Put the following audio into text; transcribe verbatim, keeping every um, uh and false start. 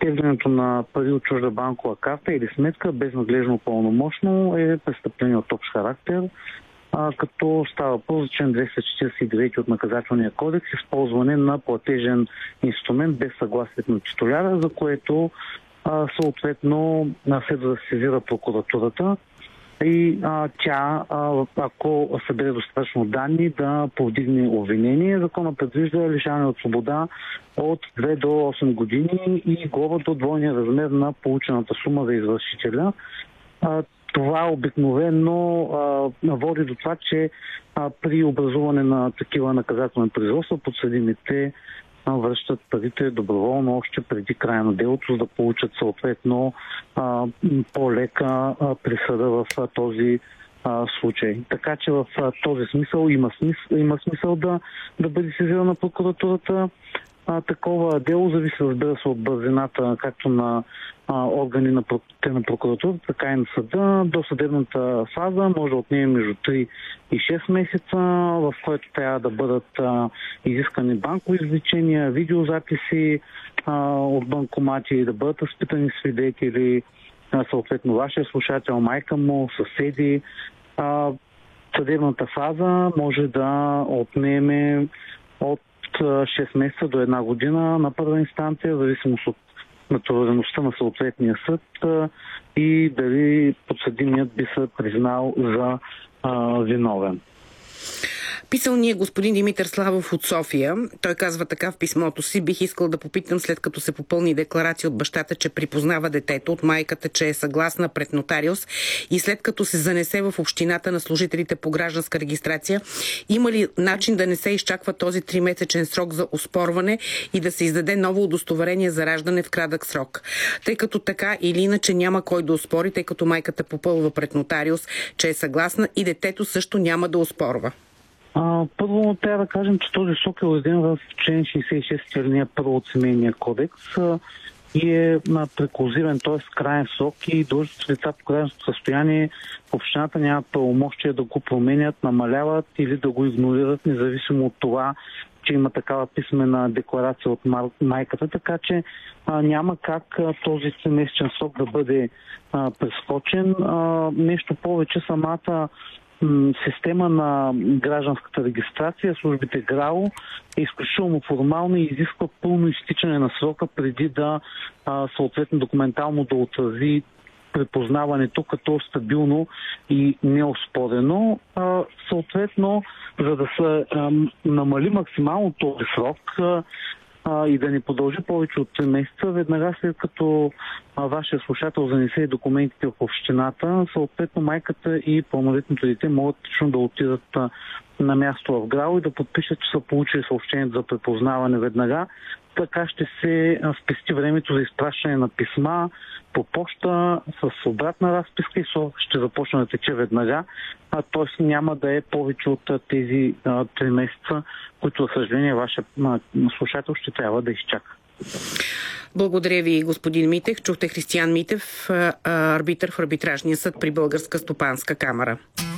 изтеглянето на пари от чужда банкова карта или сметка без надлежно пълномощно е престъпление от общ характер, а, като става въпрос за член двеста четиридесет и девет от Наказателния кодекс, използване на платежен инструмент без съгласието на титуляра, за което а, съответно следва да сезира прокуратурата и а, тя, а, ако събере достатъчно данни, да повдигне обвинение. Закона предвижда лишаване от свобода от две до осем години и глоба до двойния размер на получената сума за извършителя. А, това обикновено а, води до това, че а, при образуване на такива наказателни производства подсъдимите връщат парите доброволно още преди края на делото, за да получат съответно а, по-лека а, присъда в а, този а, случай. Така че в а, този смисъл има смисъл, има смисъл да, да бъде сезирана прокуратурата. А, такова дело зависи, разбира се, от бързината както на а, органи на, на прокуратурата, така и на съда. До съдебната фаза може да отнеме между три и шест месеца, в което трябва да бъдат а, изискани банкови извлечения, видеозаписи а, от банкомати, да бъдат разпитани свидетели, а, съответно вашия слушател, майка му, съседи. А, съдебната фаза може да отнеме от шест месеца до една година на първа инстанция, в зависимост от натовареността на съответния съд и дали подсъдимият би се признал за а, виновен. Писал ни е господин Димитър Славов от София. Той казва така в писмото си: бих искал да попитам, след като се попълни декларация от бащата, че припознава детето, от майката, че е съгласна пред нотариус, и след като се занесе в общината на служителите по гражданска регистрация, има ли начин да не се изчаква този тримесечен срок за оспорване и да се издаде ново удостоверение за раждане в кратък срок? Тъй като така или иначе няма кой да оспори, тъй като майката попълва пред нотариус, че е съгласна, и детето също няма да оспорва. А, първо трябва да кажем, че този срок е уреден в член шейсет и шест алинея първа от Семейния кодекс а, и е на преклузивен, т.е. крайен срок, и длъжностните лица по гражданско състояние в общината нямат правомощие да го променят, намаляват или да го игнорират, независимо от това, че има такава писмена декларация от майката, така че а, няма как а, този тримесечен срок да бъде а, прескочен. А, нещо повече, самата система на гражданската регистрация, службите ГРАО, е изключително формална и изисква пълно изтичане на срока преди да а, съответно документално да отрази припознаването като стабилно и неоспорено. А, съответно, за да се а, намали максимално този срок а, а, и да не продължи повече от три месеца, веднага след като а, вашия слушател занесе документите в общината, съответно майката и пълнолетното дете могат точно да отидат а, на място в ГРАО и да подпишат, че са получили съобщението за припознаване веднага. Така ще се спести времето за изпращане на писма по почта с обратна разписка и срок ще започне да тече веднага. Т.е. няма да е повече от тези три месеца, които, за съжаление, вашия слушател ще трябва да изчака. Благодаря ви, господин Митев. Чухте Християн Митев, арбитър в арбитражния съд при Българска стопанска камара.